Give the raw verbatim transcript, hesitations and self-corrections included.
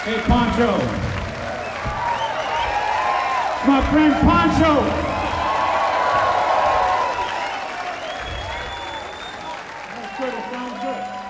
Hey, Poncho. My friend Poncho. That's good. It sounds good.